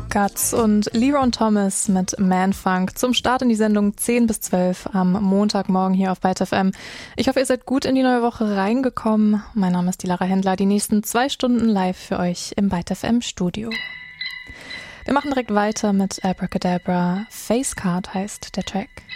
Guts und Leron Thomas mit Man Funk zum Start in die Sendung 10 bis 12 am Montagmorgen hier auf Byte FM. Ich hoffe, ihr seid gut in die neue Woche reingekommen. Mein Name ist die Lara Händler, die nächsten 2 Stunden live für euch im Byte FM Studio. Wir machen direkt weiter mit Abracadabra. Facecard heißt der Track.